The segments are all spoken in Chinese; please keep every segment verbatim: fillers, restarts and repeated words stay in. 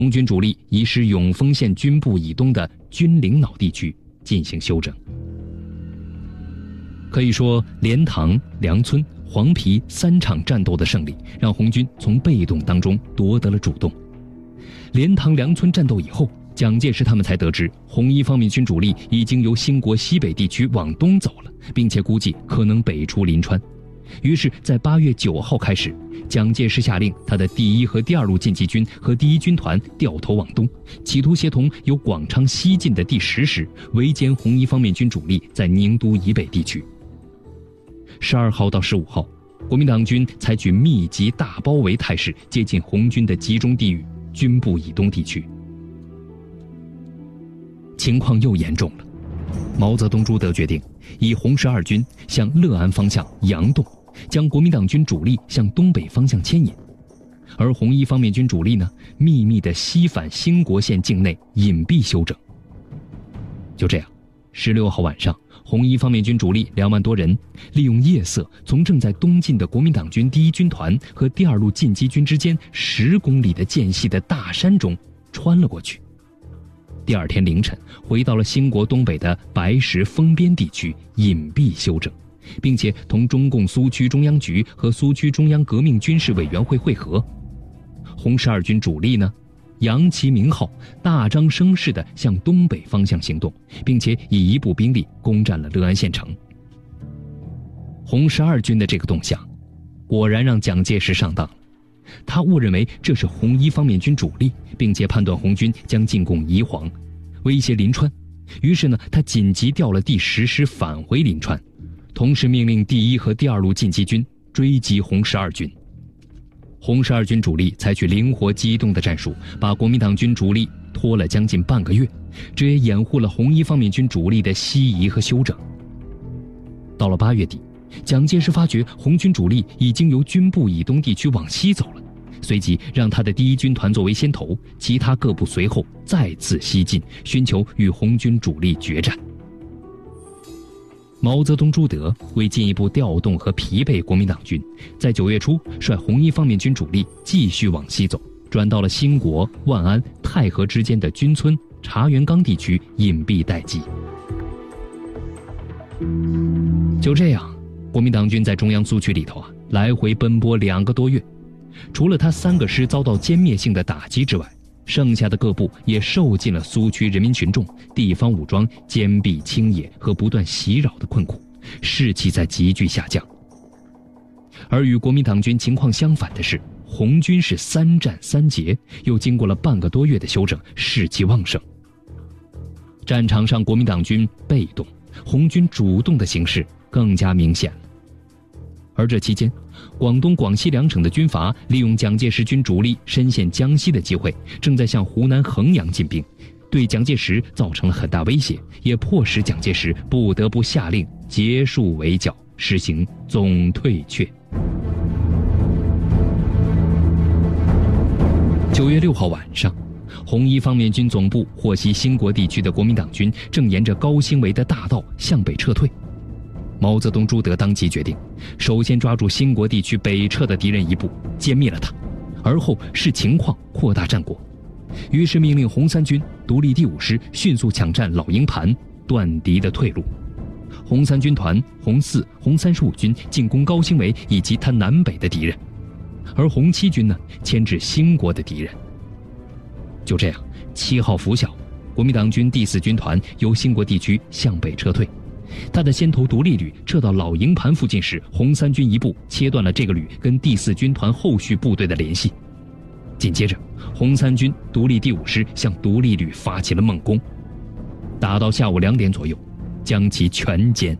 红军主力移师永丰县军部以东的军领脑地区进行休整。可以说，莲塘、梁村、黄陂三场战斗的胜利，让红军从被动当中夺得了主动。莲塘、梁村战斗以后，蒋介石他们才得知，红一方面军主力已经由兴国西北地区往东走了，并且估计可能北出临川。于是，在八月九号开始，蒋介石下令他的第一和第二路晋冀军和第一军团掉头往东，企图协同由广昌西进的第十师围歼红一方面军主力在宁都以北地区。十二号到十五号，国民党军采取密集大包围态势接近红军的集中地域军部以东地区。情况又严重了，毛泽东、朱德决定以红十二军向乐安方向佯动，将国民党军主力向东北方向牵引，而红一方面军主力呢，秘密地西返兴国县境内隐蔽休整。就这样，十六号晚上，红一方面军主力两万多人，利用夜色从正在东进的国民党军第一军团和第二路晋冀军之间十公里的间隙的大山中穿了过去。第二天凌晨，回到了兴国东北的白石丰边地区隐蔽休整，并且同中共苏区中央局和苏区中央革命军事委员会会合。红十二军主力呢，扬旗鸣号，大张声势地向东北方向行动，并且以一部兵力攻占了乐安县城。红十二军的这个动向，果然让蒋介石上当了。他误认为这是红一方面军主力，并且判断红军将进攻宜黄，威胁临川。于是呢，他紧急调了第十师返回临川，同时命令第一和第二路晋冀军追击红十二军。红十二军主力采取灵活机动的战术，把国民党军主力拖了将近半个月，这也掩护了红一方面军主力的西移和休整。到了八月底，蒋介石发觉红军主力已经由军部以东地区往西走了，随即让他的第一军团作为先头，其他各部随后再次西进，寻求与红军主力决战。毛泽东、朱德为进一步调动和疲惫国民党军，在九月初率红一方面军主力继续往西走，转到了兴国、万安、太和之间的军村、茶园岗地区隐蔽待机。就这样，国民党军在中央苏区里头啊，来回奔波两个多月，除了他三个师遭到歼灭性的打击之外，剩下的各部也受尽了苏区人民群众、地方武装坚壁清野和不断袭扰的困苦，士气在急剧下降。而与国民党军情况相反的是，红军是三战三捷，又经过了半个多月的休整，士气旺盛。战场上国民党军被动，红军主动的形势更加明显了。而这期间，广东、广西两省的军阀利用蒋介石军主力深陷江西的机会，正在向湖南衡阳进兵，对蒋介石造成了很大威胁，也迫使蒋介石不得不下令结束围剿，实行总退却。九月六号晚上，红一方面军总部获悉兴国地区的国民党军正沿着高兴围的大道向北撤退。毛泽东、朱德当即决定，首先抓住兴国地区北撤的敌人一部，歼灭了他，而后视情况扩大战果。于是命令红三军独立第五师迅速抢占老营盘，断敌的退路。红三军团、红四、红三十五军进攻高兴围以及他南北的敌人，而红七军呢，牵制兴国的敌人。就这样，七号拂晓，国民党军第四军团由兴国地区向北撤退。他的先头独立旅撤到老营盘附近时，红三军一部切断了这个旅跟第四军团后续部队的联系。紧接着，红三军独立第五师向独立旅发起了猛攻，打到下午两点左右，将其全歼。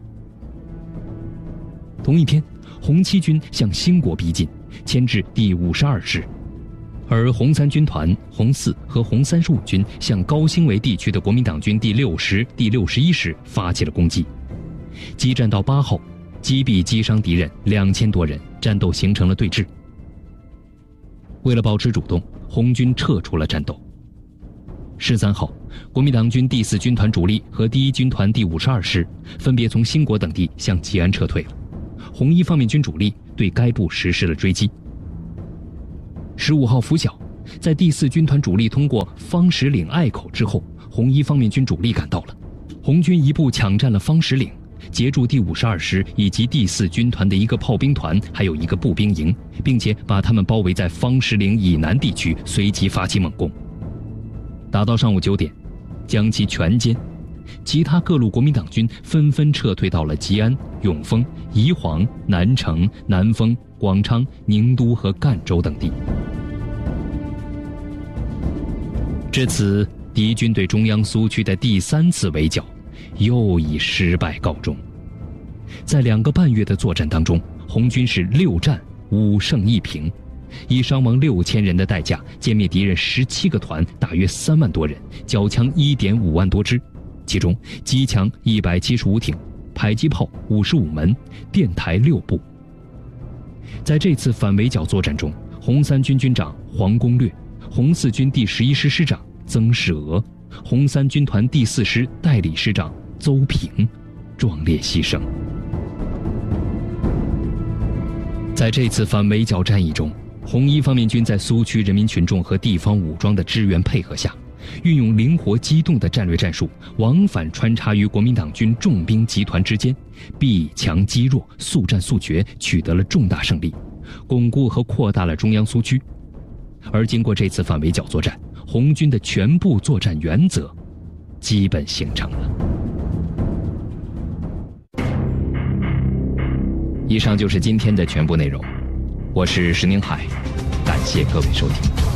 同一天，红七军向兴国逼近，牵制第五十二师，而红三军团、红四和红三十五军向高兴围地区的国民党军第六师、第六十一师发起了攻击。激战到八号，击毙击伤敌人两千多人，战斗形成了对峙。为了保持主动，红军撤出了战斗。十三号，国民党军第四军团主力和第一军团第五十二师分别从兴国等地向吉安撤退了。红一方面军主力对该部实施了追击。十五号拂晓， 在第四军团主力通过方石岭隘口之后，红一方面军主力赶到了，红军一部抢占了方石岭，截住第五十二师以及第四军团的一个炮兵团，还有一个步兵营，并且把他们包围在方石岭以南地区，随即发起猛攻。打到上午九点，将其全歼。其他各路国民党军纷纷撤退到了吉安、永丰、宜黄、南城、南丰、广昌、宁都和赣州等地。至此，敌军对中央苏区的第三次围剿又以失败告终。在两个半月的作战当中，红军是六战五胜一平，以伤亡六千人的代价歼灭敌人十七个团，大约三万多人，缴枪一点五万多支，其中机枪一百七十五挺，迫击炮五十五门，电台六部。在这次反围剿作战中，红三军军长黄公略、红四军第十一师师长曾世娥、红三军团第四师代理师长邹平壮烈牺牲。在这次反围剿战役中，红一方面军在苏区人民群众和地方武装的支援配合下，运用灵活机动的战略战术，往返穿插于国民党军重兵集团之间，避强击弱，速战速决，取得了重大胜利，巩固和扩大了中央苏区。而经过这次反围剿作战，红军的全部作战原则基本形成了。以上就是今天的全部内容，我是石宁海，感谢各位收听。